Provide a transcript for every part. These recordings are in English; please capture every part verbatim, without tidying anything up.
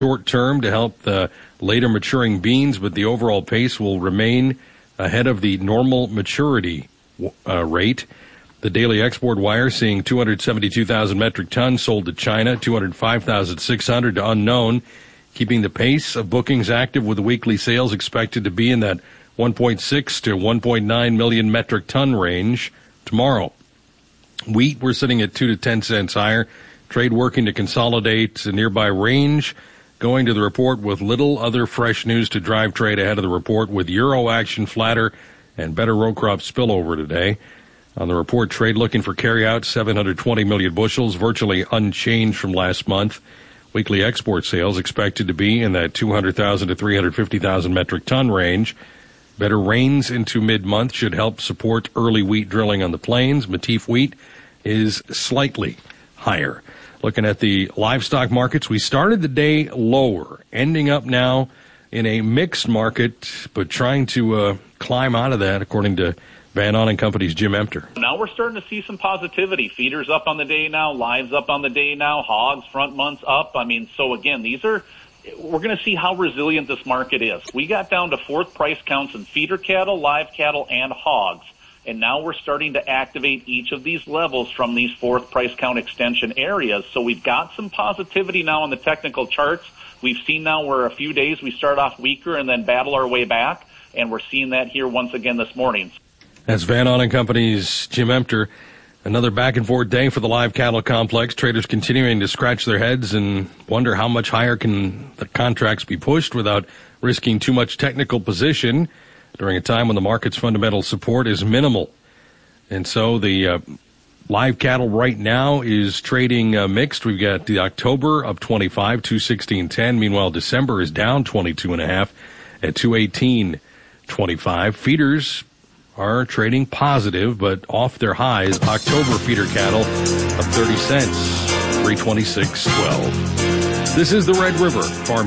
short term to help the later maturing beans, but the overall pace will remain ahead of the normal maturity uh, rate. The daily export wire seeing two hundred seventy-two thousand metric tons sold to China, two hundred five thousand six hundred to unknown, keeping the pace of bookings active with the weekly sales expected to be in that one point six to one point nine million metric ton range tomorrow. Wheat, we're sitting at two to ten cents higher. Trade working to consolidate a nearby range. Going to the report with little other fresh news to drive trade ahead of the report, with euro action flatter and better row crop spillover today. On the report, trade looking for carryout seven hundred twenty million bushels, virtually unchanged from last month. Weekly export sales expected to be in that two hundred thousand to three hundred fifty thousand metric ton range. Better rains into mid-month should help support early wheat drilling on the plains. Matif wheat is slightly higher. Looking at the livestock markets, we started the day lower, ending up now in a mixed market, but trying to uh, climb out of that, according to Van On and Company's Jim Emter. Now we're starting to see some positivity. Feeders up on the day now, lives up on the day now, hogs front months up. I mean, so again, these are, we're going to see how resilient this market is. We got down to fourth price counts in feeder cattle, live cattle, and hogs. And now we're starting to activate each of these levels from these fourth price count extension areas. So we've got some positivity now on the technical charts. We've seen now where a few days we start off weaker and then battle our way back. And we're seeing that here once again this morning. That's Van On and Company's Jim Emter. Another back and forth day for the live cattle complex. Traders continuing to scratch their heads and wonder how much higher can the contracts be pushed without risking too much technical position during a time when the market's fundamental support is minimal. And so the uh, live cattle right now is trading uh, mixed. We've got the October up twenty-five, two sixteen ten. Meanwhile, December is down twenty-two and a half at two eighteen twenty-five. Feeders are trading positive, but off their highs. October feeder cattle up thirty cents, three twenty-six twelve. This is the Red River Farm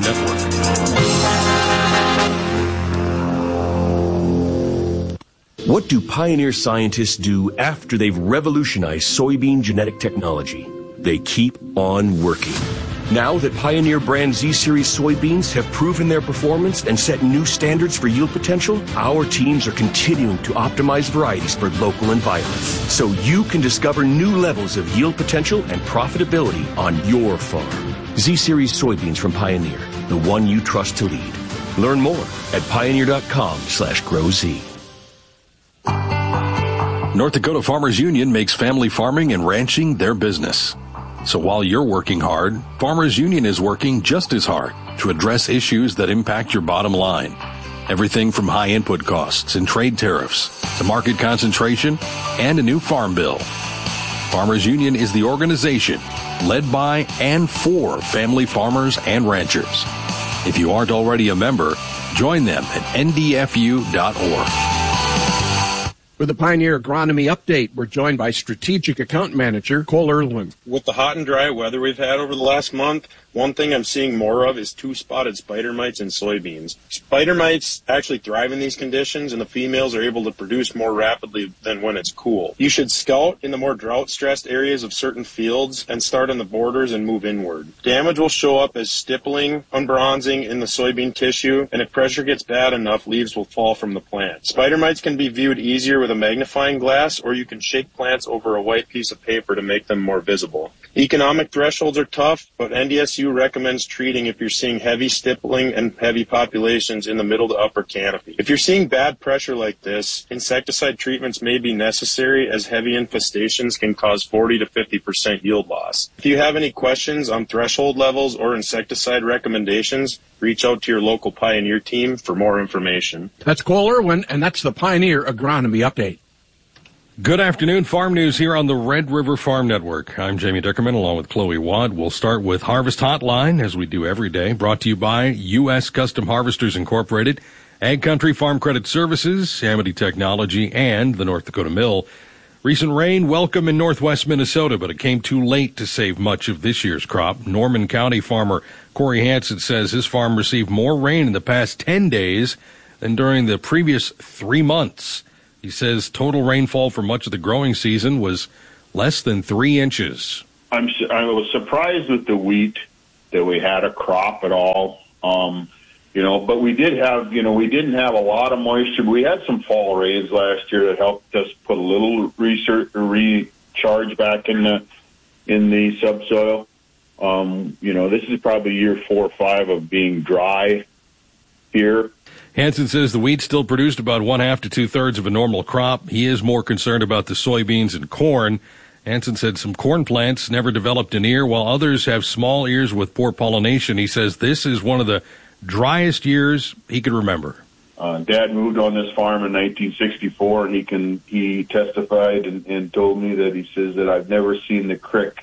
Network. What do Pioneer scientists do after they've revolutionized soybean genetic technology? They keep on working. Now that Pioneer brand Z-Series soybeans have proven their performance and set new standards for yield potential, our teams are continuing to optimize varieties for local environments, so you can discover new levels of yield potential and profitability on your farm. Z-Series soybeans from Pioneer, the one you trust to lead. Learn more at pioneer.com slash grow Z. North Dakota Farmers Union makes family farming and ranching their business. So while you're working hard, Farmers Union is working just as hard to address issues that impact your bottom line. Everything from high input costs and trade tariffs to market concentration and a new farm bill. Farmers Union is the organization led by and for family farmers and ranchers. If you aren't already a member, join them at N D F U dot org. With the Pioneer Agronomy Update, we're joined by Strategic Account Manager Cole Irwin. With the hot and dry weather we've had over the last month, one thing I'm seeing more of is two-spotted spider mites in soybeans. Spider mites actually thrive in these conditions, and the females are able to produce more rapidly than when it's cool. You should scout in the more drought-stressed areas of certain fields and start on the borders and move inward. Damage will show up as stippling, unbronzing in the soybean tissue, and if pressure gets bad enough, leaves will fall from the plant. Spider mites can be viewed easier with a magnifying glass, or you can shake plants over a white piece of paper to make them more visible. Economic thresholds are tough, but N D S U recommends treating if you're seeing heavy stippling and heavy populations in the middle to upper canopy. If you're seeing bad pressure like this, insecticide treatments may be necessary, as heavy infestations can cause forty to fifty percent yield loss. If you have any questions on threshold levels or insecticide recommendations, reach out to your local Pioneer team for more information. That's Cole Irwin, and that's the Pioneer Agronomy Update. Good afternoon. Farm news here on the Red River Farm Network. I'm Jamie Dickerman along with Chloe Wadd. We'll start with Harvest Hotline, as we do every day, brought to you by U S Custom Harvesters Incorporated, Ag Country Farm Credit Services, Amity Technology, and the North Dakota Mill. Recent rain welcome in northwest Minnesota, but it came too late to save much of this year's crop. Norman County farmer Corey Hansen says his farm received more rain in the past ten days than during the previous three months. He says total rainfall for much of the growing season was less than three inches. I'm, I was surprised with the wheat that we had a crop at all. Um, you know, but we did have, you know, we didn't have a lot of moisture. We had some fall rains last year that helped us put a little research, recharge back in the in the subsoil. Um, you know, this is probably year four or five of being dry here. Hansen says the wheat still produced about one half to two thirds of a normal crop. He is more concerned about the soybeans and corn. Hansen said some corn plants never developed an ear, while others have small ears with poor pollination. He says this is one of the driest years he could remember. Uh, Dad moved on this farm in nineteen sixty-four, and he can he testified and, and told me that he says that I've never seen the creek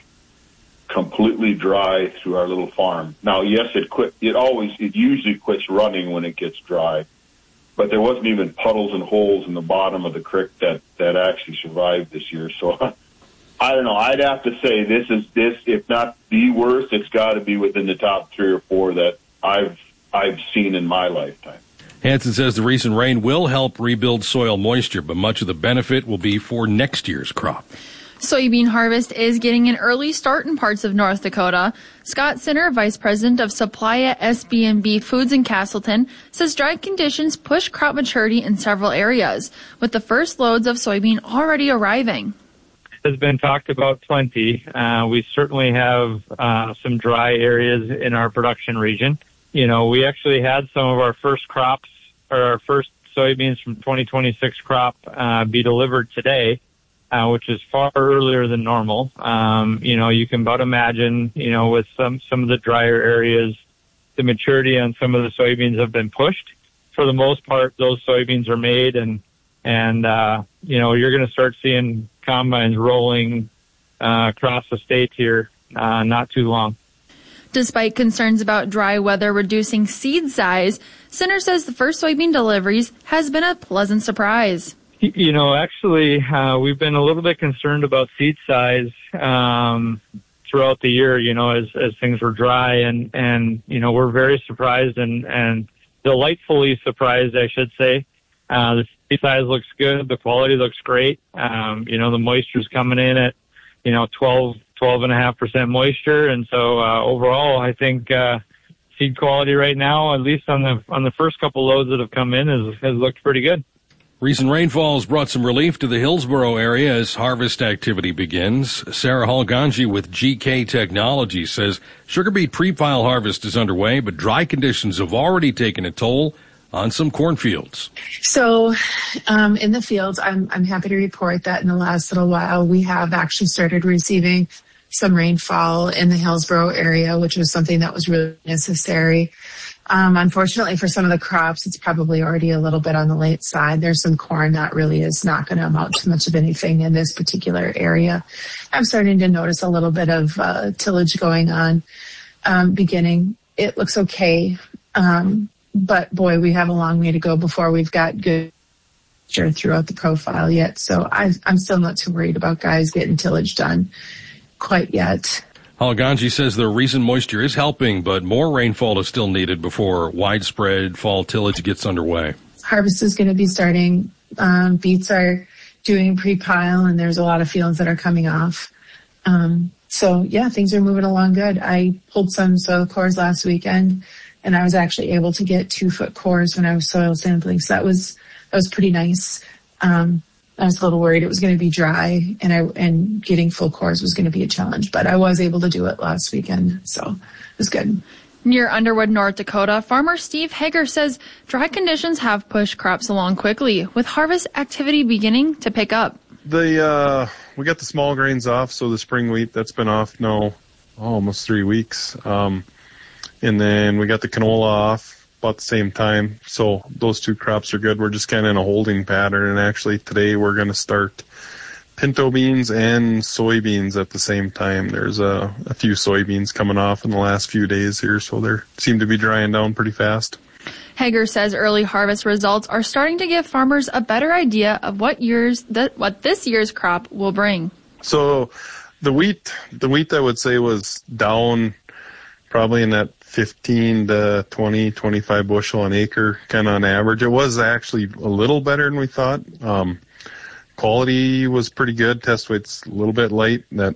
completely dry through our little farm. Now, yes, it quit. It always, it usually quits running when it gets dry, but there wasn't even puddles and holes in the bottom of the creek that that actually survived this year. So, I don't know. I'd have to say this is this, if not the worst, it's got to be within the top three or four that I've I've seen in my lifetime. Hansen says the recent rain will help rebuild soil moisture, but much of the benefit will be for next year's crop. Soybean harvest is getting an early start in parts of North Dakota. Scott Sinner, Vice President of Supply at S B and B Foods in Castleton, says dry conditions push crop maturity in several areas, with the first loads of soybean already arriving. Has been talked about plenty. Uh, we certainly have uh, some dry areas in our production region. You know, we actually had some of our first crops, or our first soybeans from twenty twenty-six crop uh, be delivered today. Uh, which is far earlier than normal. Um, you know, you can about imagine, you know, with some, some of the drier areas, the maturity on some of the soybeans have been pushed. For the most part, those soybeans are made, and, and, uh, you know, you're going to start seeing combines rolling, uh, across the state here, uh, not too long. Despite concerns about dry weather reducing seed size, Sinner says the first soybean deliveries has been a pleasant surprise. You know, actually, uh, we've been a little bit concerned about seed size um, throughout the year, you know, as, as things were dry. And, and, you know, we're very surprised and, and delightfully surprised, I should say. Uh, the seed size looks good. The quality looks great. Um, you know, the moisture's coming in at, you know, twelve, twelve and a half percent moisture. And so uh, overall, I think uh, seed quality right now, at least on the on the first couple loads that have come in, has, has looked pretty good. Recent rainfalls brought some relief to the Hillsboro area as harvest activity begins. Sarah Halganji with G K Technology says sugar beet pre-pile harvest is underway, but dry conditions have already taken a toll on some cornfields. So um, in the fields, I'm, I'm happy to report that in the last little while, we have actually started receiving some rainfall in the Hillsboro area, which was something that was really necessary. Um, unfortunately, for some of the crops, it's probably already a little bit on the late side. There's some corn that really is not going to amount to much of anything in this particular area. I'm starting to notice a little bit of uh, tillage going on um, beginning. It looks okay, um, but boy, we have a long way to go before we've got good throughout the profile yet. So I, I'm still not too worried about guys getting tillage done quite yet. Halganji says the recent moisture is helping, but more rainfall is still needed before widespread fall tillage gets underway. Harvest is going to be starting. Um, beets are doing pre-pile, and there's a lot of fields that are coming off. Um, so, yeah, things are moving along good. I pulled some soil cores last weekend, and I was actually able to get two-foot cores when I was soil sampling. So that was that was pretty nice. Um I was a little worried it was going to be dry, and I and getting full cores was going to be a challenge, but I was able to do it last weekend, so it was good. Near Underwood, North Dakota, farmer Steve Hager says dry conditions have pushed crops along quickly, with harvest activity beginning to pick up. The uh, we got the small grains off, so the spring wheat that's been off now oh, almost three weeks, um, and then we got the canola off about the same time, so those two crops are good. We're just kind of in a holding pattern, and actually today we're going to start pinto beans and soybeans at the same time. There's a, a few soybeans coming off in the last few days here, so they seem to be drying down pretty fast. Hager says early harvest results are starting to give farmers a better idea of what years that what this year's crop will bring. So the wheat, the wheat I would say was down probably in that fifteen to twenty, twenty-five bushel an acre, kind of on average. It was actually a little better than we thought. Um, quality was pretty good. Test weight's a little bit light, that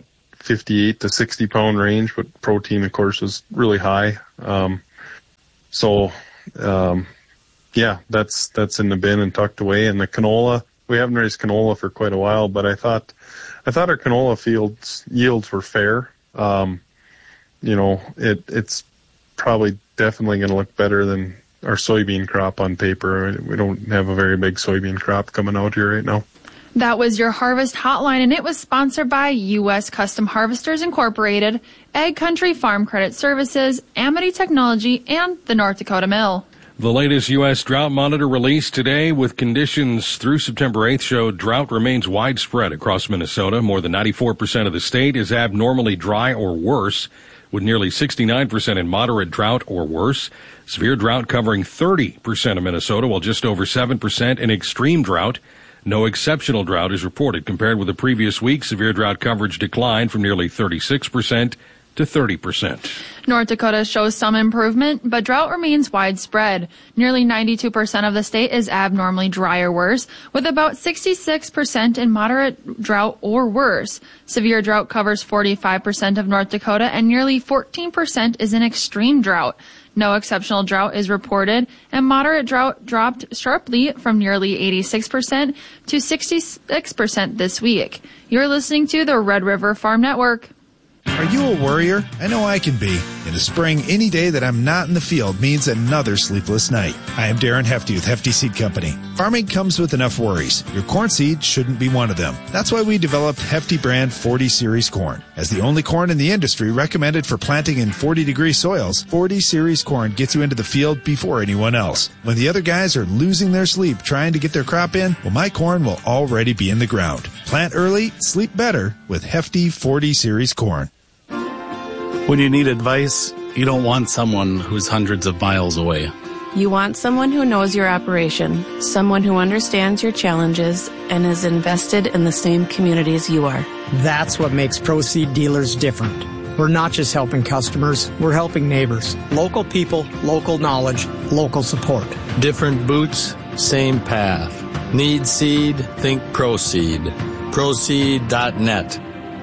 fifty-eight to sixty pound range, but protein, of course, is really high. Um, so, um, yeah, that's that's in the bin and tucked away. And the canola, we haven't raised canola for quite a while, but I thought I thought our canola fields yields were fair. Um, you know, it it's probably definitely going to look better than our soybean crop on paper. We don't have a very big soybean crop coming out here right now. That was your Harvest Hotline, and it was sponsored by U S Custom Harvesters Incorporated, Ag Country Farm Credit Services, Amity Technology, and the North Dakota Mill. The latest U S drought monitor released today with conditions through September eighth showed drought remains widespread across Minnesota. More than ninety-four percent of the state is abnormally dry or worse, with nearly sixty-nine percent in moderate drought or worse. Severe drought covering thirty percent of Minnesota, while just over seven percent in extreme drought. No exceptional drought is reported. Compared with the previous week, severe drought coverage declined from nearly thirty-six percent to thirty percent. North Dakota shows some improvement, but drought remains widespread. Nearly ninety-two percent of the state is abnormally dry or worse, with about sixty-six percent in moderate drought or worse. Severe drought covers forty-five percent of North Dakota, and nearly fourteen percent is in extreme drought. No exceptional drought is reported, and moderate drought dropped sharply from nearly eighty-six percent to sixty-six percent this week. You're listening to the Red River Farm Network. Are you a worrier? I know I can be. In the spring, any day that I'm not in the field means another sleepless night. I am Darren Hefty with Hefty Seed Company. Farming comes with enough worries. Your corn seed shouldn't be one of them. That's why we developed Hefty brand forty series corn. As the only corn in the industry recommended for planting in forty degree soils, forty series corn gets you into the field before anyone else. When the other guys are losing their sleep trying to get their crop in, well, my corn will already be in the ground. Plant early, sleep better with Hefty forty series corn. When you need advice, you don't want someone who's hundreds of miles away. You want someone who knows your operation, someone who understands your challenges and is invested in the same community as you are. That's what makes Proseed dealers different. We're not just helping customers, we're helping neighbors. Local people, local knowledge, local support. Different boots, same path. Need seed? Think Proseed. Proseed dot net.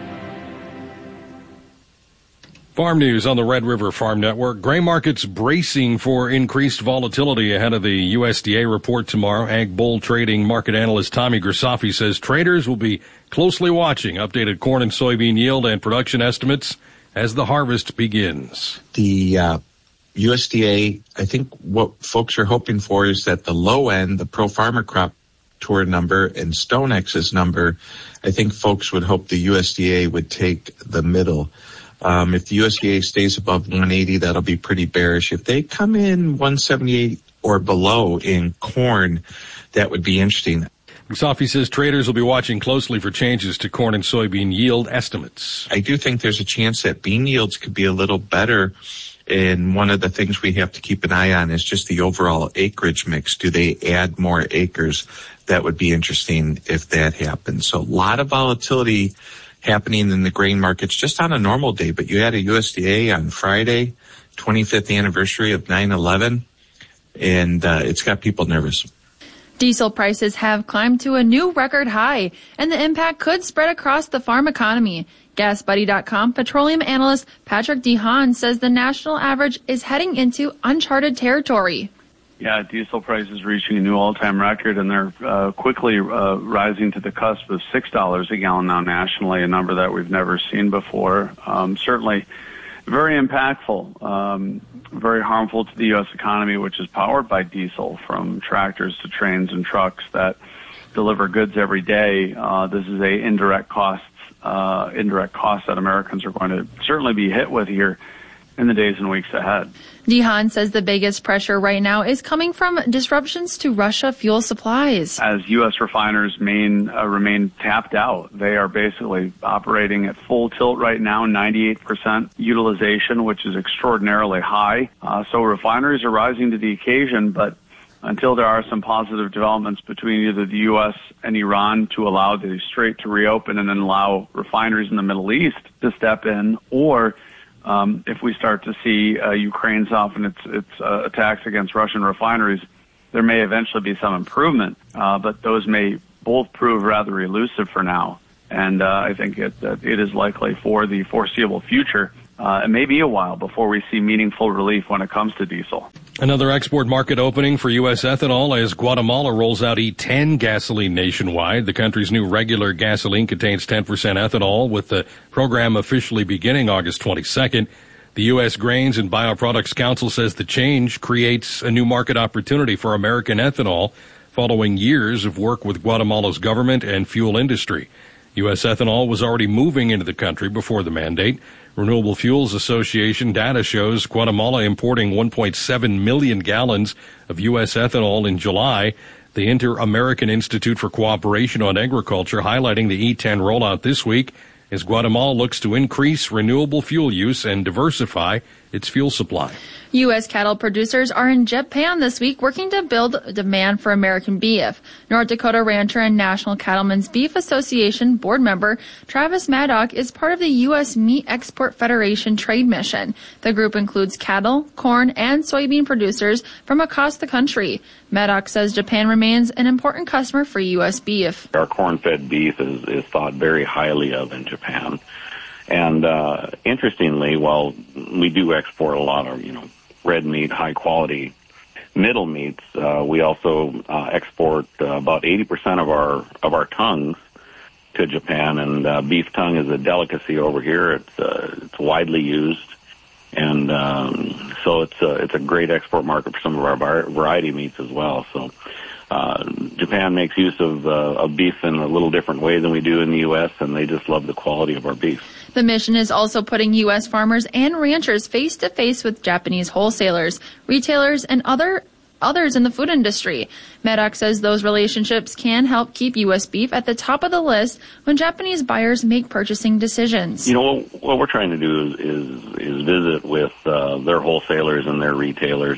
Farm news on the Red River Farm Network. Grain markets bracing for increased volatility ahead of the U S D A report tomorrow. Ag Bull Trading market analyst Tommy Grisafi says traders will be closely watching updated corn and soybean yield and production estimates as the harvest begins. The uh, U S D A, I think what folks are hoping for is that the low end, the Pro Farmer Crop Tour number and StoneX's number, I think folks would hope the U S D A would take the middle. Um, if the U S D A stays above one eighty, that'll be pretty bearish. If they come in one seventy-eight or below in corn, that would be interesting. Grisafi says traders will be watching closely for changes to corn and soybean yield estimates. I do think there's a chance that bean yields could be a little better. And one of the things we have to keep an eye on is just the overall acreage mix. Do they add more acres? That would be interesting if that happens. So a lot of volatility happening in the grain markets just on a normal day, but you had a U S D A on Friday, twenty-fifth anniversary of nine eleven, and uh, it's got people nervous. Diesel prices have climbed to a new record high, and the impact could spread across the farm economy. Gas Buddy dot com petroleum analyst Patrick DeHaan says the national average is heading into uncharted territory. Yeah, diesel prices reaching a new all-time record, and they're uh, quickly uh, rising to the cusp of six dollars a gallon now nationally, a number that we've never seen before. Um, certainly very impactful, um, very harmful to the U S economy, which is powered by diesel, from tractors to trains and trucks that deliver goods every day. Uh, this is a indirect costs, uh, indirect costs that Americans are going to certainly be hit with here in the days and weeks ahead. DeHaan says the biggest pressure right now is coming from disruptions to Russia fuel supplies. As U S refiners main, uh, remain tapped out, they are basically operating at full tilt right now, ninety-eight percent utilization, which is extraordinarily high. Uh, so refineries are rising to the occasion, but until there are some positive developments between either the U S and Iran to allow the strait to reopen and then allow refineries in the Middle East to step in, or Um, if we start to see uh, Ukraine soften its, its uh, attacks against Russian refineries, there may eventually be some improvement, uh, but those may both prove rather elusive for now. And uh, I think it, uh, it is likely for the foreseeable future. Uh, it may be a while before we see meaningful relief when it comes to diesel. Another export market opening for U S ethanol as Guatemala rolls out E ten gasoline nationwide. The country's new regular gasoline contains ten percent ethanol, with the program officially beginning August twenty-second. The U S Grains and Bioproducts Council says the change creates a new market opportunity for American ethanol following years of work with Guatemala's government and fuel industry. U S ethanol was already moving into the country before the mandate. Renewable Fuels Association data shows Guatemala importing one point seven million gallons of U S ethanol in July. The Inter-American Institute for Cooperation on Agriculture highlighting the E ten rollout this week as Guatemala looks to increase renewable fuel use and diversify its fuel supply. U S cattle producers are in Japan this week working to build demand for American beef. North Dakota Rancher and National Cattlemen's Beef Association board member Travis Maddock is part of the U S Meat Export Federation trade mission. The group includes cattle, corn, and soybean producers from across the country. Maddock says Japan remains an important customer for U S beef. Our corn-fed beef is, is thought very highly of in Japan. And uh, interestingly, while we do export a lot of, you know, red meat, high-quality middle meats, uh, we also uh, export uh, about eighty percent of our of our tongues to Japan. And uh, beef tongue is a delicacy over here. It's uh, it's widely used, and um, so it's a, it's a great export market for some of our variety meats as well. So uh, Japan makes use of, uh, of beef in a little different way than we do in the U S, and they just love the quality of our beef. The mission is also putting U S farmers and ranchers face-to-face with Japanese wholesalers, retailers, and other others in the food industry. Maddock says those relationships can help keep U S beef at the top of the list when Japanese buyers make purchasing decisions. You know, what we're trying to do is is, is visit with uh, their wholesalers and their retailers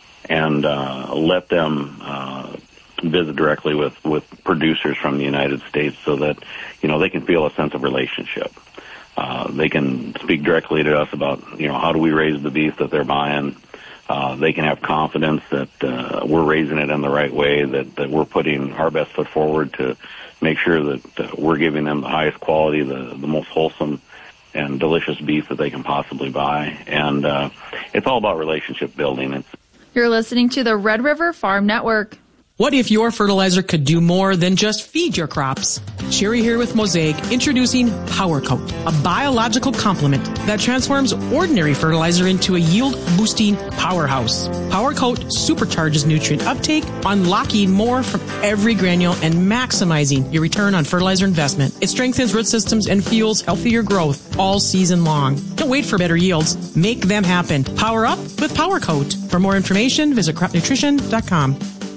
and uh, let them uh, visit directly with, with producers from the United States so that, you know, they can feel a sense of relationship. Uh, they can speak directly to us about, you know, how do we raise the beef that they're buying. Uh, they can have confidence that uh, we're raising it in the right way, that, that we're putting our best foot forward to make sure that uh, we're giving them the highest quality, the, the most wholesome and delicious beef that they can possibly buy. And uh, it's all about relationship building. It's You're listening to the Red River Farm Network. What if your fertilizer could do more than just feed your crops? Sherry here with Mosaic, introducing Power Coat, a biological complement that transforms ordinary fertilizer into a yield-boosting powerhouse. Power Coat supercharges nutrient uptake, unlocking more from every granule and maximizing your return on fertilizer investment. It strengthens root systems and fuels healthier growth all season long. Don't wait for better yields. Make them happen. Power up with Power Coat. For more information, visit crop nutrition dot com.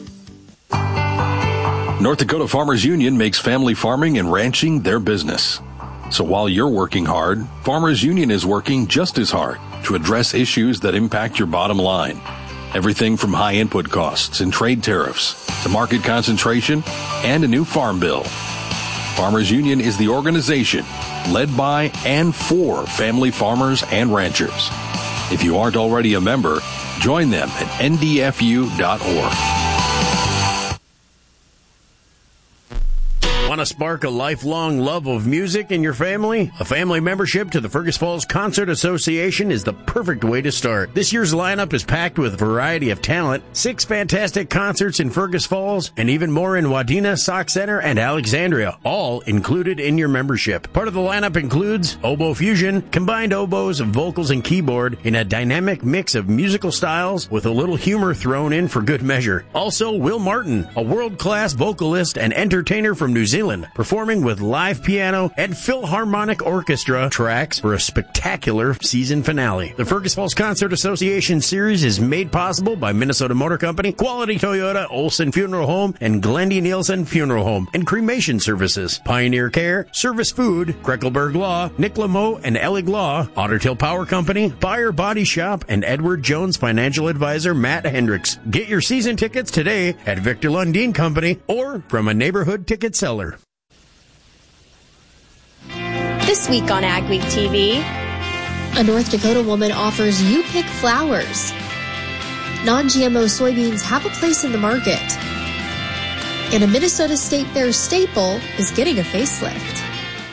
North Dakota Farmers Union makes family farming and ranching their business. So while you're working hard, Farmers Union is working just as hard to address issues that impact your bottom line. Everything from high input costs and trade tariffs to market concentration and a new farm bill. Farmers Union is the organization led by and for family farmers and ranchers. If you aren't already a member, join them at N D F U dot org. Want to spark a lifelong love of music in your family? A family membership to the Fergus Falls Concert Association is the perfect way to start. This year's lineup is packed with a variety of talent, six fantastic concerts in Fergus Falls, and even more in Wadena, Sauk Center, and Alexandria, all included in your membership. Part of the lineup includes Oboe Fusion, combined oboes, vocals, and keyboard in a dynamic mix of musical styles with a little humor thrown in for good measure. Also, Will Martin, a world-class vocalist and entertainer from New Zealand, performing with live piano and Philharmonic Orchestra tracks for a spectacular season finale. The Fergus Falls Concert Association Series is made possible by Minnesota Motor Company, Quality Toyota, Olson Funeral Home, and Glendy Nielsen Funeral Home and Cremation Services, Pioneer Care, Service Food, Kreckelberg Law, Nick Lameau and Ellig Law, Otter Tail Power Company, Buyer Body Shop, and Edward Jones Financial Advisor Matt Hendricks. Get your season tickets today at Victor Lundin Company or from a neighborhood ticket seller. This week on Ag Week T V, a North Dakota woman offers You Pick Flowers. Non-G M O soybeans have a place in the market. And a Minnesota State Fair staple is getting a facelift.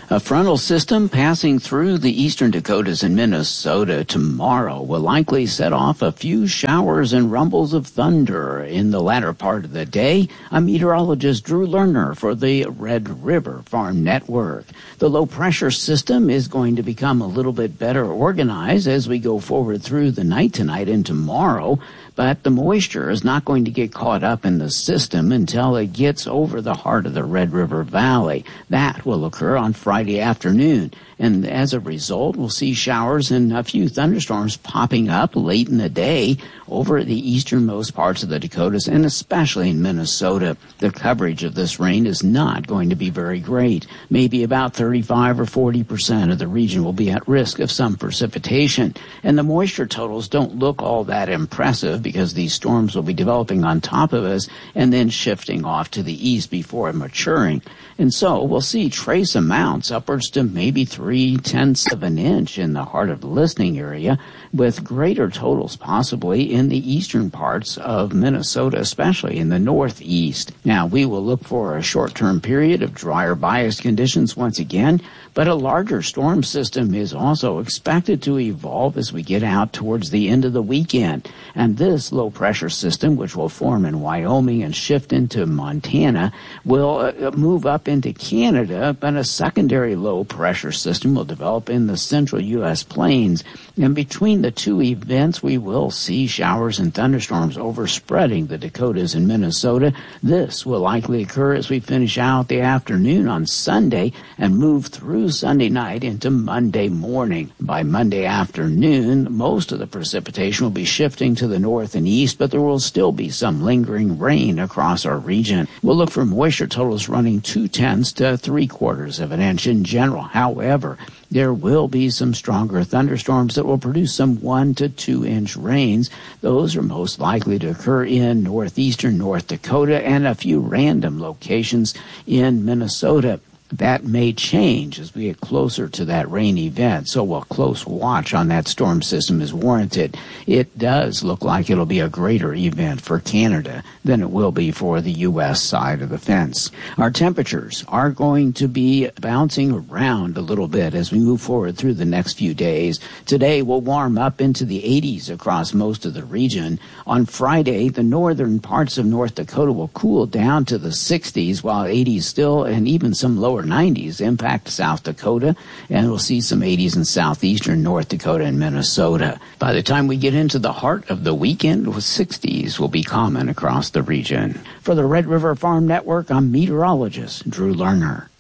A frontal system passing through the eastern Dakotas and Minnesota tomorrow will likely set off a few showers and rumbles of thunder in the latter part of the day. I'm meteorologist Drew Lerner for the Red River Farm Network. The low-pressure system is going to become a little bit better organized as we go forward through the night tonight and tomorrow. But the moisture is not going to get caught up in the system until it gets over the heart of the Red River Valley. That will occur on Friday afternoon. And as a result, we'll see showers and a few thunderstorms popping up late in the day over the easternmost parts of the Dakotas and especially in Minnesota. The coverage of this rain is not going to be very great. Maybe about thirty-five or forty percent of the region will be at risk of some precipitation. And the moisture totals don't look all that impressive because these storms will be developing on top of us and then shifting off to the east before maturing. And so we'll see trace amounts upwards to maybe three-tenths of an inch in the heart of the listening area, with greater totals possibly in the eastern parts of Minnesota, especially in the northeast. Now, we will look for a short-term period of drier bias conditions once again, but a larger storm system is also expected to evolve as we get out towards the end of the weekend. And this low-pressure system, which will form in Wyoming and shift into Montana, will uh, move up into Canada, but a secondary low-pressure system will develop in the central U S plains. And between the two events, we will see showers and thunderstorms overspreading the Dakotas and Minnesota. This will likely occur as we finish out the afternoon on Sunday and move through Sunday night into Monday morning. By Monday afternoon, most of the precipitation will be shifting to the north and east, but there will still be some lingering rain across our region. We'll look for moisture totals running two-tenths to three-quarters of an inch in general. However, there will be some stronger thunderstorms that will produce some one to two inch rains. Those are most likely to occur in northeastern North Dakota and a few random locations in Minnesota. That may change as we get closer to that rain event, so a close watch on that storm system is warranted. It does look like it'll be a greater event for Canada than it will be for the U S side of the fence. Our temperatures are going to be bouncing around a little bit as we move forward through the next few days. Today will warm up into the eighties across most of the region. On Friday, the northern parts of North Dakota will cool down to the sixties, while eighties still and even some lower nineties impact South Dakota, and we'll see some eighties in southeastern North Dakota and Minnesota. By the time we get into the heart of the weekend, sixties will be common across the region. For the Red River Farm Network, I'm meteorologist Drew Lerner.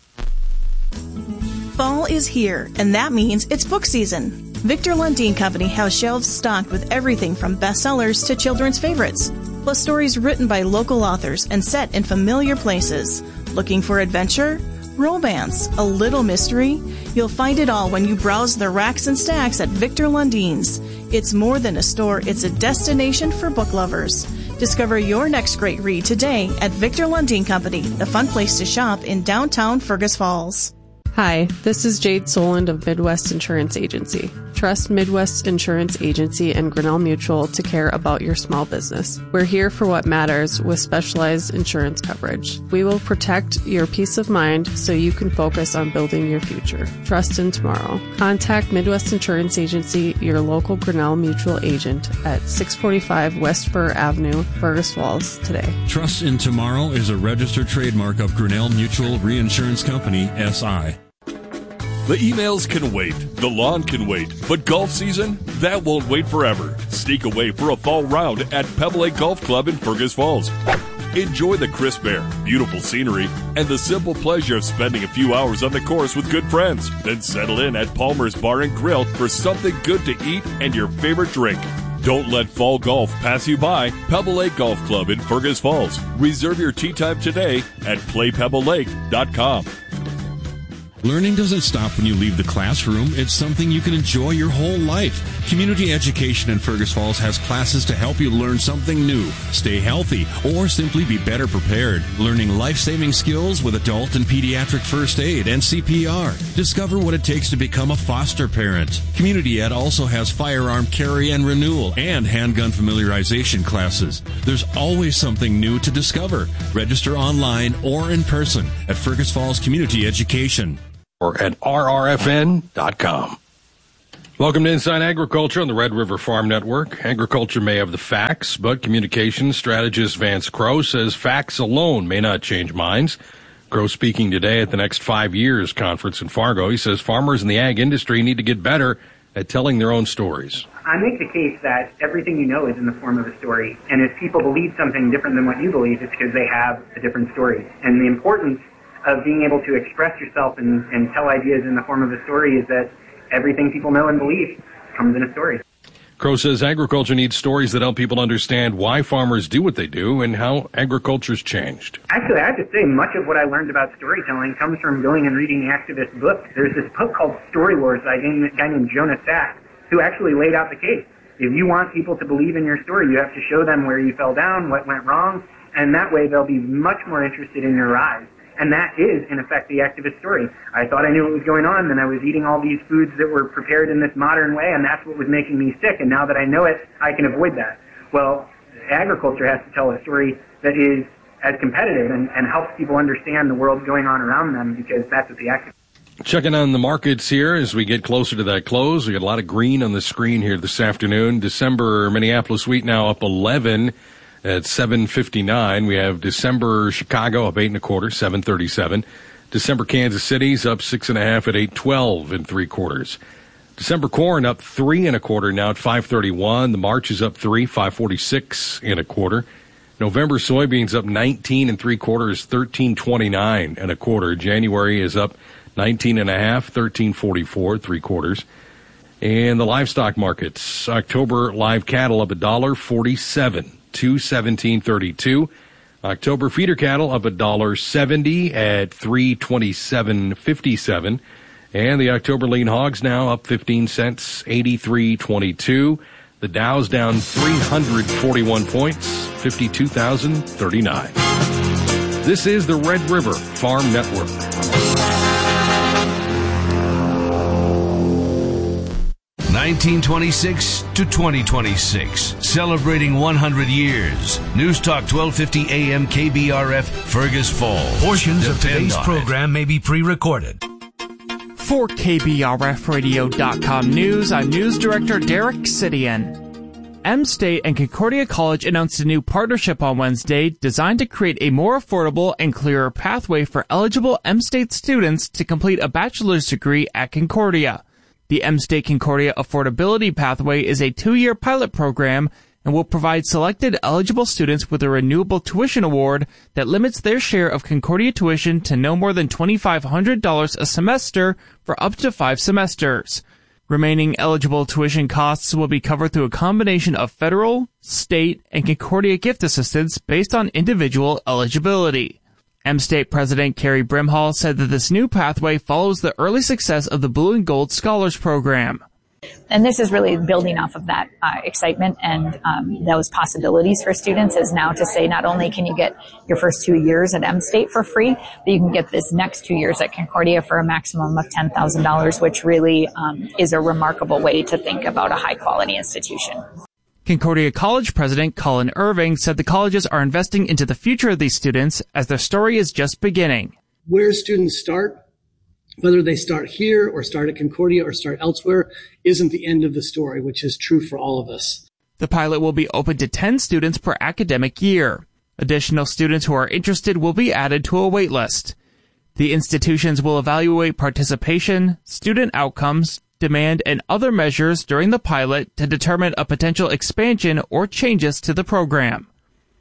Fall is here, and that means it's book season. Victor Lundin Company has shelves stocked with everything from bestsellers to children's favorites, plus stories written by local authors and set in familiar places. Looking for adventure? Romance, a little mystery? You'll find it all when you browse the racks and stacks at Victor Lundin's. It's more than a store, it's a destination for book lovers. Discover your next great read today at Victor Lundin Company, the fun place to shop in downtown Fergus Falls. Hi, this is Jade Soland of Midwest Insurance Agency. Trust Midwest Insurance Agency and Grinnell Mutual to care about your small business. We're here for what matters with specialized insurance coverage. We will protect your peace of mind so you can focus on building your future. Trust in tomorrow. Contact Midwest Insurance Agency, your local Grinnell Mutual agent at six forty-five West Fur Avenue, Fergus Falls today. Trust in Tomorrow is a registered trademark of Grinnell Mutual Reinsurance Company, S I The emails can wait, the lawn can wait, but golf season? That won't wait forever. Sneak away for a fall round at Pebble Lake Golf Club in Fergus Falls. Enjoy the crisp air, beautiful scenery, and the simple pleasure of spending a few hours on the course with good friends. Then settle in at Palmer's Bar and Grill for something good to eat and your favorite drink. Don't let fall golf pass you by. Pebble Lake Golf Club in Fergus Falls. Reserve your tee time today at play pebble lake dot com. Learning doesn't stop when you leave the classroom. It's something you can enjoy your whole life. Community Education in Fergus Falls has classes to help you learn something new, stay healthy, or simply be better prepared. Learning life-saving skills with adult and pediatric first aid and C P R. Discover what it takes to become a foster parent. Community Ed also has firearm carry and renewal and handgun familiarization classes. There's always something new to discover. Register online or in person at Fergus Falls Community Education. or at R R F N dot com. Welcome to Inside Agriculture on the Red River Farm Network. Agriculture may have the facts, but communications strategist Vance Crowe says facts alone may not change minds. Crowe speaking today at the Next Five Years conference in Fargo. He says farmers in the ag industry need to get better at telling their own stories. I make the case that everything you know is in the form of a story. And if people believe something different than what you believe, it's because they have a different story. And the importance of being able to express yourself and, and tell ideas in the form of a story is that everything people know and believe comes in a story. Crowe says agriculture needs stories that help people understand why farmers do what they do and how agriculture's changed. Actually, I have to say, much of what I learned about storytelling comes from going and reading activist books. There's this book called Story Wars by a guy named Jonah Sachs, who actually laid out the case. If you want people to believe in your story, you have to show them where you fell down, what went wrong, and that way they'll be much more interested in your rise. And that is, in effect, the activist story. I thought I knew what was going on, then I was eating all these foods that were prepared in this modern way, and that's what was making me sick. And now that I know it, I can avoid that. Well, agriculture has to tell a story that is as competitive and, and helps people understand the world going on around them, because that's what the activist. Checking on the markets here as we get closer to that close. We got a lot of green on the screen here this afternoon. December Minneapolis wheat now up eleven. At seven fifty-nine, we have December Chicago up eight and a quarter, seven thirty-seven. December Kansas City's up six and a half at eight twelve and three quarters. December corn up three and a quarter now at five thirty-one. The March is up three, five forty-six and a quarter. November soybeans up nineteen and three quarters, thirteen twenty-nine and a quarter. January is up nineteen and a half, thirteen forty-four, three quarters. And the livestock markets, October live cattle up a dollar forty-seven. two seventeen thirty-two. October feeder cattle up a dollar seventy at three twenty-seven fifty-seven, and the October lean hogs now up fifteen cents, eighty-three twenty-two. The Dow's down three hundred forty-one points, fifty-two thousand thirty-nine. This is the Red River Farm Network. nineteen twenty-six to twenty twenty-six, celebrating one hundred years. News Talk twelve fifty A M K B R F, Fergus Falls. Portions Depend of today's program it. may be pre-recorded. For K B R F radio dot com News, I'm News Director Derek Sidian. M-State and Concordia College announced a new partnership on Wednesday designed to create a more affordable and clearer pathway for eligible M-State students to complete a bachelor's degree at Concordia. The M-State Concordia Affordability Pathway is a two-year pilot program and will provide selected eligible students with a renewable tuition award that limits their share of Concordia tuition to no more than two thousand five hundred dollars a semester for up to five semesters. Remaining eligible tuition costs will be covered through a combination of federal, state, and Concordia gift assistance based on individual eligibility. M-State President Carrie Brimhall said that this new pathway follows the early success of the Blue and Gold Scholars Program. And this is really building off of that uh, excitement and um, those possibilities for students, is now to say not only can you get your first two years at M-State for free, but you can get this next two years at Concordia for a maximum of ten thousand dollars, which really um, is a remarkable way to think about a high-quality institution. Concordia College President Colin Irving said the colleges are investing into the future of these students as their story is just beginning. Where students start, whether they start here or start at Concordia or start elsewhere, isn't the end of the story, which is true for all of us. The pilot will be open to ten students per academic year. Additional students who are interested will be added to a wait list. The institutions will evaluate participation, student outcomes, demand, and other measures during the pilot to determine a potential expansion or changes to the program.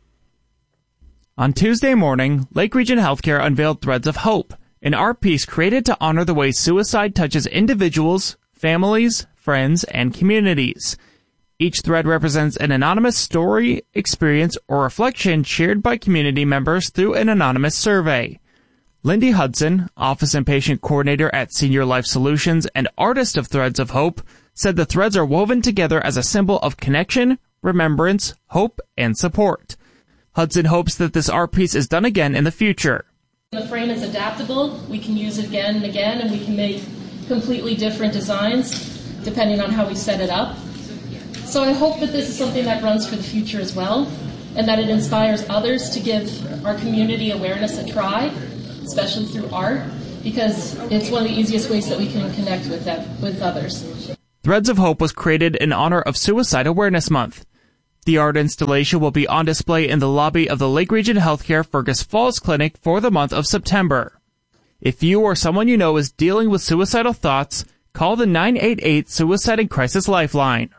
On Tuesday morning, Lake Region Healthcare unveiled Threads of Hope, an art piece created to honor the way suicide touches individuals, families, friends, and communities. Each thread represents an anonymous story, experience, or reflection shared by community members through an anonymous survey. Lindy Hudson, Office and Patient Coordinator at Senior Life Solutions and artist of Threads of Hope, said the threads are woven together as a symbol of connection, remembrance, hope, and support. Hudson hopes that this art piece is done again in the future. The frame is adaptable. We can use it again and again, and we can make completely different designs depending on how we set it up. So I hope that this is something that runs for the future as well, and that it inspires others to give our community awareness a try, especially through art, because it's one of the easiest ways that we can connect with that, with others. Threads of Hope was created in honor of Suicide Awareness Month. The art installation will be on display in the lobby of the Lake Region Healthcare Fergus Falls Clinic for the month of September. If you or someone you know is dealing with suicidal thoughts, call the nine eight eight Suicide and Crisis Lifeline.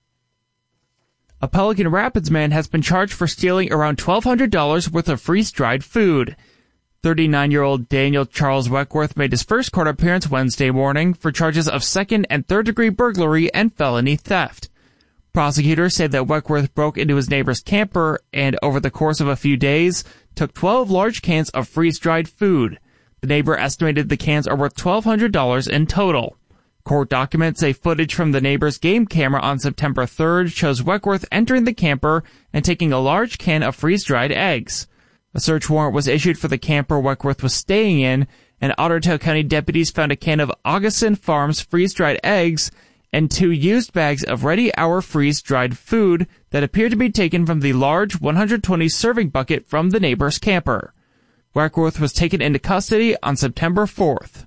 A Pelican Rapids man has been charged for stealing around twelve hundred dollars worth of freeze-dried food. thirty-nine-year-old Daniel Charles Weckworth made his first court appearance Wednesday morning for charges of second and third-degree burglary and felony theft. Prosecutors say that Weckworth broke into his neighbor's camper and, over the course of a few days, took twelve large cans of freeze-dried food. The neighbor estimated the cans are worth twelve hundred dollars in total. Court documents say footage from the neighbor's game camera on September third shows Weckworth entering the camper and taking a large can of freeze-dried eggs. A search warrant was issued for the camper Weckworth was staying in, and Otter Tail County deputies found a can of Augustin Farms freeze-dried eggs and two used bags of Ready Hour freeze-dried food that appeared to be taken from the large one hundred twenty serving bucket from the neighbor's camper. Weckworth was taken into custody on September fourth.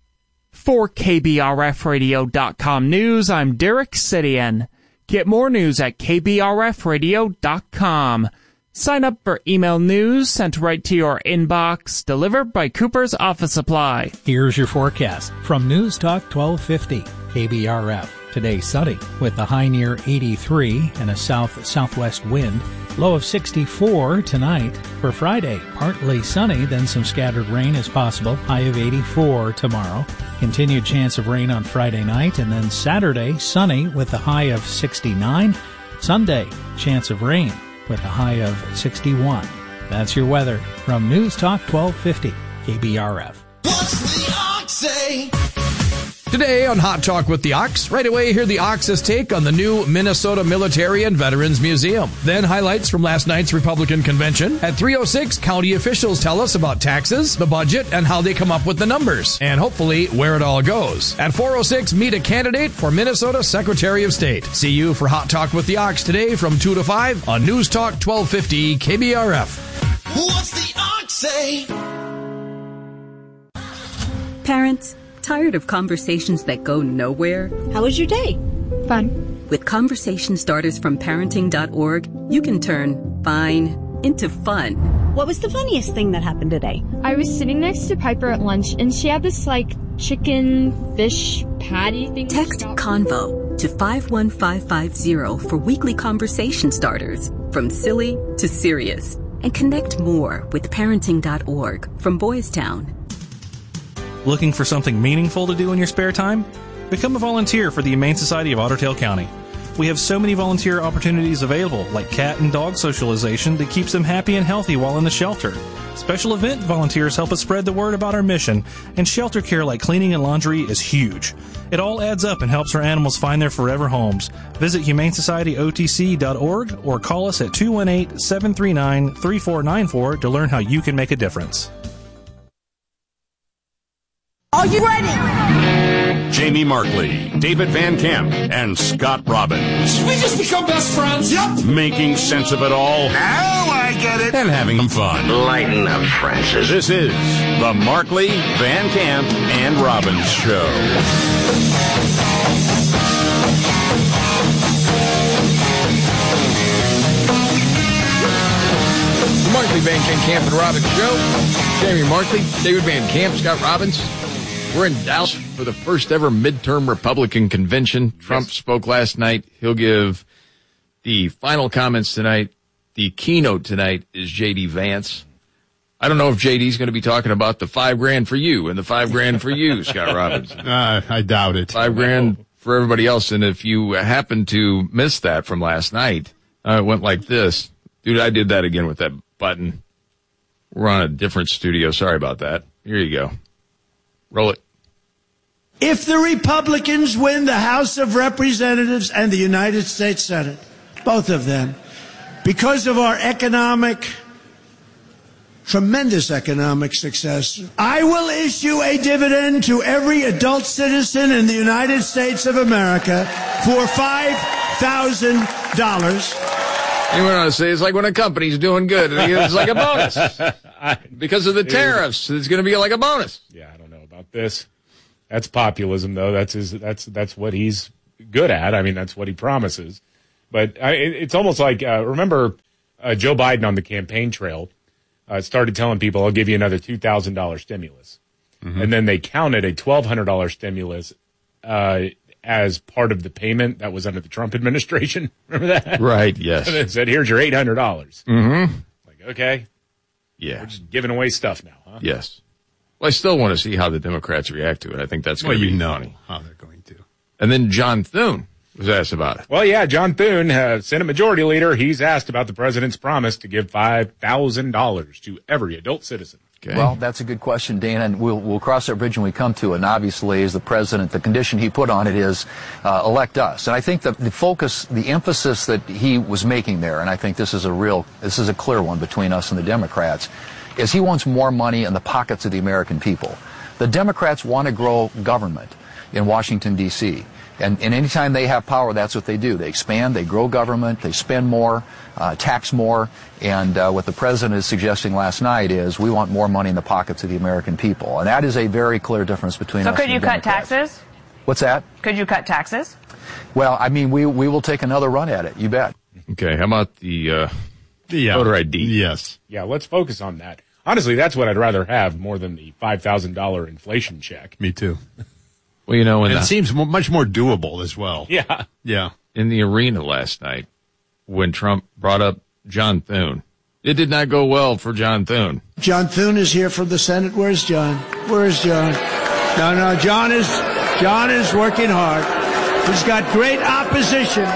For K B R F radio dot com News, I'm Derek Sidian. Get more news at K B R F radio dot com. Sign up for email news sent right to your inbox, delivered by Cooper's Office Supply. Here's your forecast from News Talk twelve fifty K B R F. Today sunny with a high near eighty-three and a south-southwest wind. Low of sixty-four tonight. For Friday, partly sunny, then some scattered rain is possible. High of eighty-four tomorrow. Continued chance of rain on Friday night, and then Saturday, sunny with a high of sixty-nine. Sunday, chance of rain with a high of sixty-one. That's your weather from News Talk twelve fifty K B R F. What's the Ox say? Today on Hot Talk with the Ox, right away hear the Ox's take on the new Minnesota Military and Veterans Museum. Then highlights from last night's Republican convention. At three oh six, county officials tell us about taxes, the budget, and how they come up with the numbers, and hopefully where it all goes. At four oh six, meet a candidate for Minnesota Secretary of State. See you for Hot Talk with the Ox today from two to five on News Talk twelve fifty K B R F. What's the Ox say? Parents, tired of conversations that go nowhere? How was your day? Fun. With conversation starters from parenting dot org, you can turn fine into fun. What was the funniest thing that happened today? I was sitting next to Piper at lunch, and she had this, like, chicken fish patty thing. Text CONVO to five one five five zero for weekly conversation starters, from silly to serious. And connect more with parenting dot org from Boys Town. Looking for something meaningful to do in your spare time? Become a volunteer for the Humane Society of Otter Tail County. We have so many volunteer opportunities available, like cat and dog socialization that keeps them happy and healthy while in the shelter. Special event volunteers help us spread the word about our mission, and shelter care like cleaning and laundry is huge. It all adds up and helps our animals find their forever homes. Visit humane society O T C dot org or call us at two one eight, seven three nine, three four nine four to learn how you can make a difference. Are you ready? Jamie Markley, David Van Camp, and Scott Robbins. We just become best friends. Yep. Making sense of it all. Now I get it. And having some fun. Lighten up, Francis. This is the Markley, Van Camp, and Robbins Show. The Markley, Van Camp, and Robbins Show. Jamie Markley, David Van Camp, Scott Robbins. We're in Dallas for the first ever midterm Republican convention. Trump yes. spoke last night. He'll give the final comments tonight. The keynote tonight is J D Vance. I don't know if J D's going to be talking about the five grand for you and the five grand for you, Scott Robbins. Uh, I doubt it. Five grand for everybody else. And if you happen to miss that from last night, uh, it went like this. Dude, I did that again with that button. We're on a different studio. Sorry about that. Here you go. Roll it. If the Republicans win the House of Representatives and the United States Senate, both of them, because of our economic, tremendous economic success, I will issue a dividend to every adult citizen in the United States of America for five thousand dollars. You went on to say it's like when a company's doing good. It's like a bonus. Because of the tariffs, it's going to be like a bonus. Yeah, I don't know about about this. That's populism, though. That's his. That's that's what he's good at. I mean, that's what he promises. But I, it, it's almost like uh, remember uh, Joe Biden on the campaign trail uh, started telling people, "I'll give you another two thousand dollar stimulus," mm-hmm. and then they counted a twelve hundred dollar stimulus uh, as part of the payment that was under the Trump administration. Remember that? Right. Yes. And it said, "Here's your eight hundred dollars." Mm-hmm. Like, okay, yeah, we're just giving away stuff now, huh? Yes. Well, I still want to see how the Democrats react to it. I think that's going to well, be you know funny. How they're going to. And then John Thune was asked about it. Well, yeah, John Thune, uh, Senate Majority Leader, he's asked about the president's promise to give five thousand dollars to every adult citizen. Okay. Well, that's a good question, Dana, and we'll, we'll cross that bridge when we come to it. And obviously, as the president, the condition he put on it is uh, elect us. And I think that the focus, the emphasis that he was making there, and I think this is a real, this is a clear one between us and the Democrats, is he wants more money in the pockets of the American people. The Democrats want to grow government in Washington, D C And, and anytime they have power, that's what they do. They expand, they grow government, they spend more, uh, tax more. And uh, what the president is suggesting last night is we want more money in the pockets of the American people. And that is a very clear difference between so us could and you the cut Democrats. taxes? What's that? Could you cut taxes? Well, I mean, we we will take another run at it. You bet. Okay, how about the uh, yeah. voter I D? Yes. Yeah, let's focus on that. Honestly, that's what I'd rather have more than the five thousand dollars inflation check. Me too. Well, you know, and the, it seems m- much more doable as well. Yeah. Yeah. In the arena last night, when Trump brought up John Thune, it did not go well for John Thune. John Thune is here from the Senate. Where's John? Where's John? No, no, John is, John is working hard. He's got great opposition.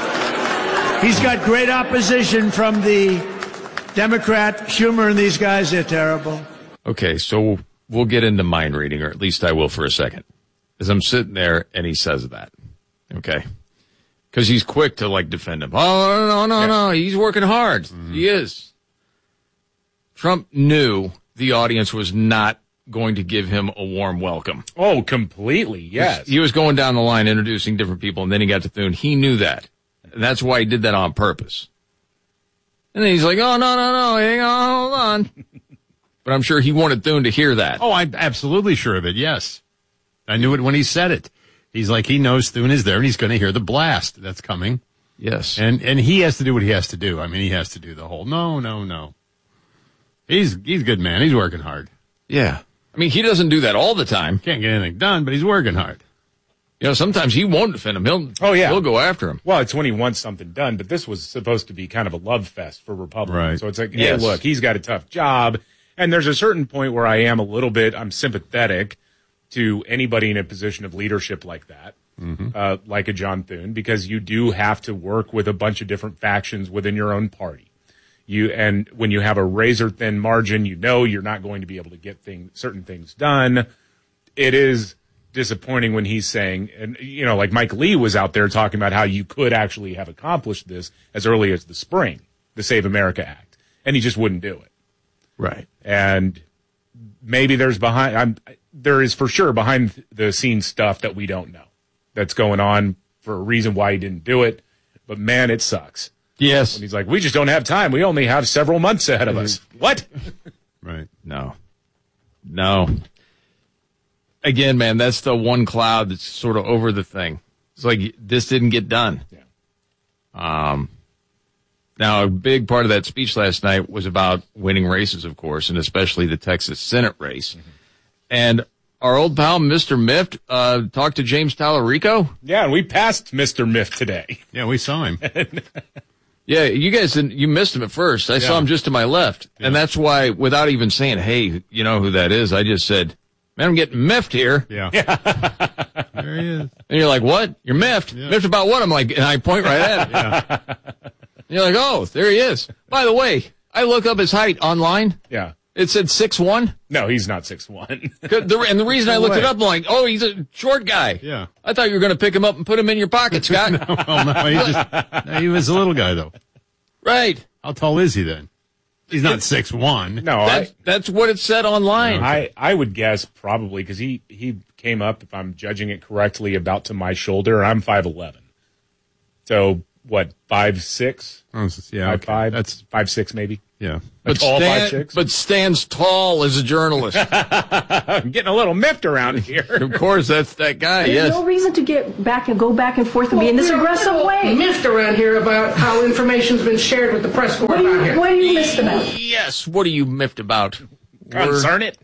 He's got great opposition from the Democrat, Schumer, and these guys. They're terrible. Okay, so we'll get into mind reading, or at least I will for a second. As I'm sitting there and he says that, okay? Because he's quick to, like, defend him. Oh, no, no, yeah. no, he's working hard. Mm-hmm. He is. Trump knew the audience was not going to give him a warm welcome. Oh, completely, yes. He was going down the line introducing different people, and then he got to Thune. He knew that. And that's why he did that on purpose. And then he's like, oh, no, no, no, hang on, hold on. But I'm sure he wanted Thune to hear that. Oh, I'm absolutely sure of it, yes. I knew it when he said it. He's like, he knows Thune is there, and he's going to hear the blast that's coming. Yes. And and he has to do what he has to do. I mean, he has to do the whole, no, no, no. He's he's a good man. He's working hard. Yeah. I mean, he doesn't do that all the time. Can't get anything done, but he's working hard. You know, sometimes he won't defend him. He'll, oh, yeah. he'll go after him. Well, it's when he wants something done, but this was supposed to be kind of a love fest for Republicans. Right. So it's like, hey, yes. look, he's got a tough job. And there's a certain point where I am a little bit, I'm sympathetic to anybody in a position of leadership like that, mm-hmm. uh, like a John Thune, because you do have to work with a bunch of different factions within your own party. You, and when you have a razor thin margin, you know you're not going to be able to get things, certain things done. It is disappointing when he's saying, and you know, like Mike Lee was out there talking about how you could actually have accomplished this as early as the spring, the Save America Act, and he just wouldn't do it. Right. And maybe there's behind, I'm, there is for sure behind the scenes stuff that we don't know that's going on for a reason why he didn't do it. But man, it sucks. Yes. And he's like, we just don't have time. We only have several months ahead of us. What? Right. No. No. Again, man, that's the one cloud that's sort of over the thing. It's like this didn't get done. Yeah. Um, now, a big part of that speech last night was about winning races, of course, and especially the Texas Senate race. Mm-hmm. And our old pal, Mister Mift, uh, talked to James Tallarico. Yeah, and we passed Mister Mift today. Yeah, we saw him. Yeah, you guys didn't, you missed him at first. I yeah. saw him just to my left. Yeah. And that's why, without even saying, hey, you know who that is, I just said, man, I'm getting miffed here. Yeah. There he is. And you're like, what? You're miffed? Yeah. Miffed about what? I'm like, and I point right at him. Yeah. And you're like, oh, there he is. By the way, I look up his height online. Yeah. It said six one. No, he's not six one. And the reason I looked it up, I'm like, oh, he's a short guy. Yeah. I thought you were going to pick him up and put him in your pocket, Scott. no, well, no, he, just, no, he was a little guy, though. Right. How tall is he then? He's not six one. No, that's, I, that's what it said online. No, I, I would guess probably because he, he came up, if I'm judging it correctly, about to my shoulder. I'm five eleven. So, what, five six? Oh, yeah, five okay. five? That's five six maybe. Yeah. But, tall five stand, chicks? but stands tall as a journalist. I'm getting a little miffed around here. Of course, that's that guy, There's yes. no reason to get back and go back and forth and be in this Well, aggressive we're way. miffed around here about how information's been shared with the press corps What are about you, here. what are you missed about? Yes, what are you miffed about? Concern it.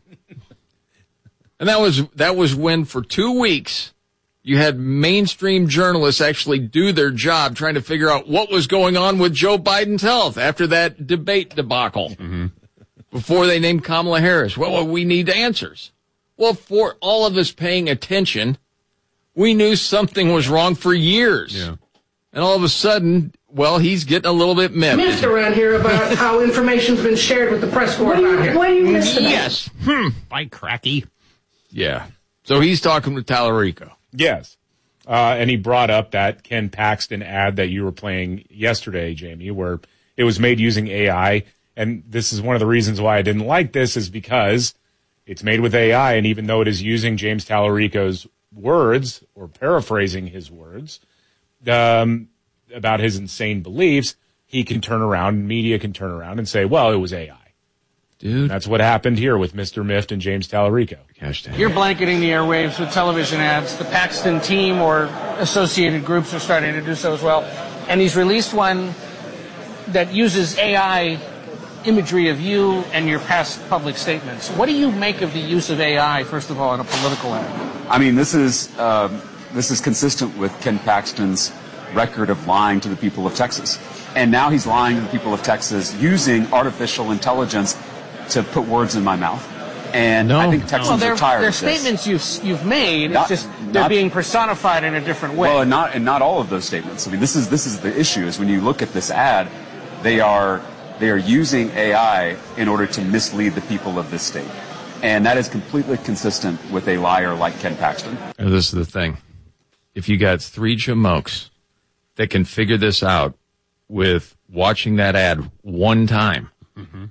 And that was that was when for two weeks you had mainstream journalists actually do their job trying to figure out what was going on with Joe Biden's health after that debate debacle. Mm-hmm. Before they named Kamala Harris. Well, we need answers. Well, for all of us paying attention, we knew something was wrong for years. Yeah. And all of a sudden, well, he's getting a little bit miffed. Miffed around here about how information's been shared with the press corps What do about you, here. what do you miss about? Yes. Hmm. By cracky. Yeah. So he's talking with Tallarico. Yes. Uh, and he brought up that Ken Paxton ad that you were playing yesterday, Jamie, where it was made using A I. And this is one of the reasons why I didn't like this is because it's made with A I. And even though it is using James Tallarico's words or paraphrasing his words um, about his insane beliefs, he can turn around, media can turn around and say, well, it was A I. Dude. That's what happened here with Mister Miffed and James Tallarico. You're blanketing the airwaves with television ads. The Paxton team or associated groups are starting to do so as well. And he's released one that uses A I imagery of you and your past public statements. What do you make of the use of A I, first of all, in a political ad? I mean, this is um, this is consistent with Ken Paxton's record of lying to the people of Texas. And now he's lying to the people of Texas using artificial intelligence to put words in my mouth. And no. I think Texans well, are tired they're of this. statements you've, you've made. Not, it's just they're not, being personified in a different way. Well, and not, and not all of those statements. I mean, this is this is the issue, is when you look at this ad, they are they are using A I in order to mislead the people of this state. And that is completely consistent with a liar like Ken Paxton. And this is the thing. If you got three jamokes that can figure this out with watching that ad one time, Mm-hmm.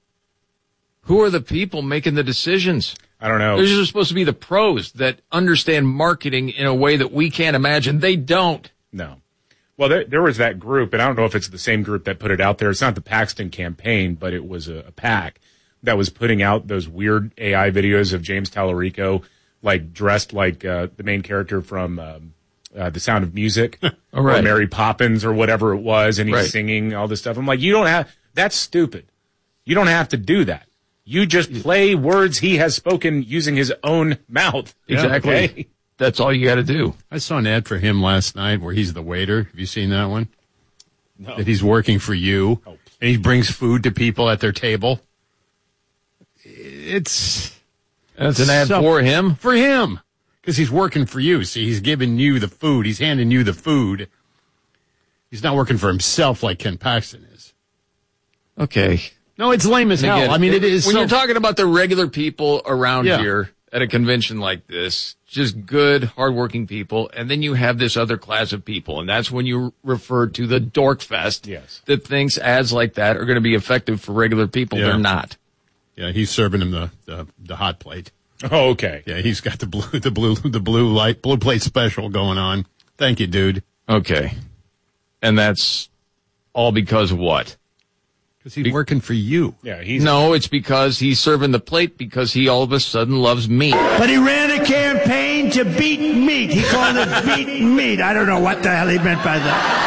who are the people making the decisions? I don't know. Those are supposed to be the pros that understand marketing in a way that we can't imagine. They don't. No. Well, there, there was that group, and I don't know if it's the same group that put it out there. It's not the Paxton campaign, but it was a, a PAC that was putting out those weird A I videos of James Tallarico, like dressed like uh, the main character from um, uh, The Sound of Music, Oh, right. or Mary Poppins, or whatever it was, and he's Right. singing all this stuff. I'm like, you don't have. That's stupid. You don't have to do that. You just play words he has spoken using his own mouth. Exactly. Okay? That's all you got to do. I saw an ad for him last night where he's the waiter. Have you seen that one? No. That he's working for you, Oh. and he brings food to people at their table. It's That's an ad so- for him? For him. Because he's working for you. See, he's giving you the food. He's handing you the food. He's not working for himself like Ken Paxton is. Okay. No, it's lame as And hell. again, I mean, it is When so- you're talking about the regular people around Yeah. here at a convention like this, just good, hardworking people, and then you have this other class of people, and that's when you refer to the dork fest Yes. that thinks ads like that are going to be effective for regular people. Yeah. They're not. Yeah, he's serving him the, the, the hot plate. Oh, okay. Yeah, he's got the blue, the blue, the blue light, blue plate special going on. Thank you, dude. Okay. And that's all because of what? Because he's working for you. Yeah, he's No, it's because he's serving the plate because he all of a sudden loves meat. But he ran a campaign to beat meat. He called it beat meat. I don't know what the hell he meant by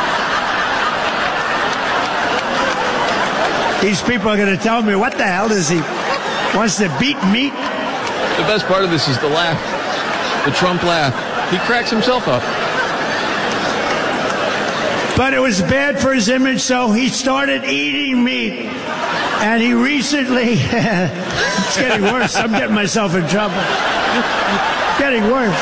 that. These people are going to tell me, what the hell does he wants to beat meat? The best part of this is the laugh. The Trump laugh. He cracks himself up. But it was bad for his image, so he started eating meat. And he recently, it's getting worse. I'm getting myself in trouble. It's getting worse.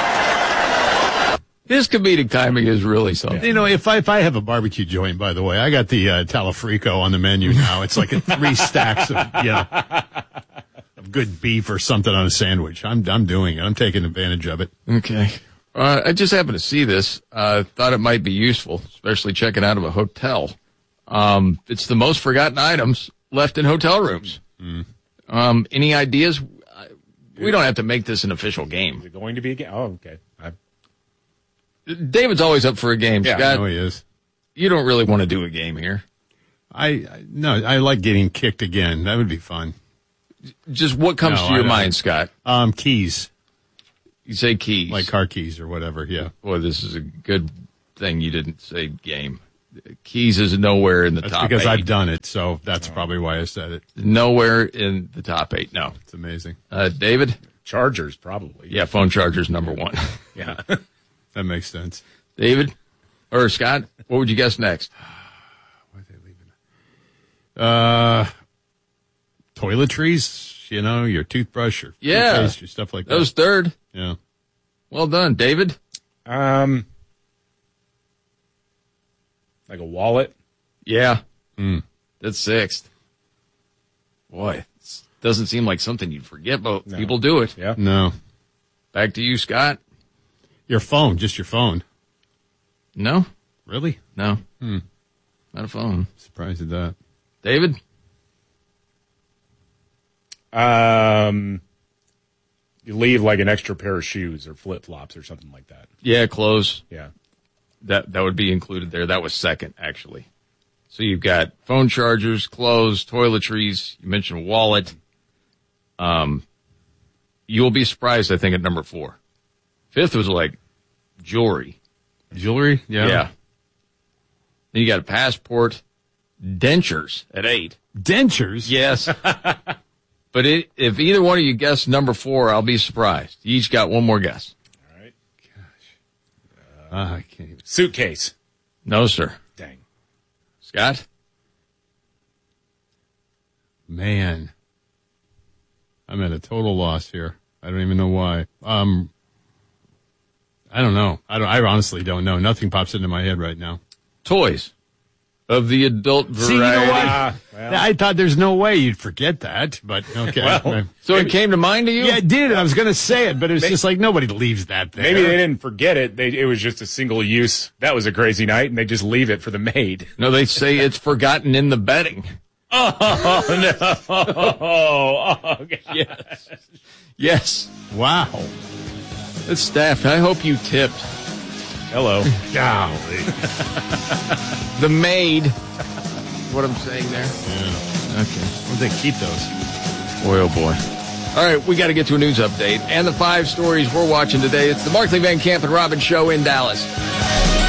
His comedic timing is really something. You know, if I if I have a barbecue joint, by the way, I got the uh, Talafrico on the menu now. It's like a three stacks of you know of good beef or something on a sandwich. I'm I'm doing it. I'm taking advantage of it. Okay. Uh, I just happened to see this. Uh, thought it might be useful, especially checking out of a hotel. Um, it's the most forgotten items left in hotel rooms. Mm. Um, any ideas? We don't have to make this an official game. Is it going to be a game? Oh, okay. I, David's always up for a game. Yeah, Scott, I know he is. you don't really want to do a game here. I, I no, I like getting kicked again. That would be fun. Just what comes no, to your I, mind, Scott? Um, keys. You say keys. Like car keys or whatever, yeah. Boy, this is a good thing you didn't say game. Keys is nowhere in the that's top because eight. I've done it, so that's probably why I said it. Nowhere in the top eight, no. It's amazing. Uh, David? Chargers, probably. Yeah, phone chargers, number one. Yeah. That makes sense. David? Or Scott, what would you guess next? Why are they leaving? Uh, toiletries, you know, your toothbrush, your Yeah. toothpaste, your stuff like that. That was third. Yeah. Well done. David? Um, like a wallet. Yeah. Mm. That's sixth. Boy, it doesn't seem like something you'd forget, but No. people do it. Yeah. No. Back to you, Scott. Your phone, just your phone. No? Really? No. Hmm. Not a phone. Surprised at that. David? Um, you leave like an extra pair of shoes or flip flops or something like that. Yeah, clothes. Yeah. That that would be included there. That was second, actually. So you've got phone chargers, clothes, toiletries. You mentioned wallet. Um, you'll be surprised, I think, at number four. Fifth was like jewelry. Jewelry? Yeah. Yeah. Then you got a passport, dentures at eight. Dentures? Yes. But it, if either one of you guess number four, I'll be surprised. You each got one more guess. All right. Uh, I can't even. Suitcase. No, sir. Dang. Scott? Man. I'm at a total loss here. I don't even know why. Um, I don't know. I don't. I honestly don't know. Nothing pops into my head right now. Toys of the adult variety. See, you know what? Ah, well. I thought there's no way you'd forget that, but okay. Well, So it came to mind to you? Yeah, it did. I was going to say it, but it was just like nobody leaves that there. Maybe they didn't forget it. They, it was just a single use. That was a crazy night, and they just leave it for the maid. No, they say it's forgotten in the bedding. Oh, no. Oh, God. Yes. Yes. Wow. That's staff. I hope you tipped. Hello. Golly. The maid. What I'm saying there. Yeah. Okay. Where'd they keep those? Boy, oh boy. All right, we got to get to a news update and the five stories we're watching today. It's the Markley, Van Camp, and Robbins Show in Dallas.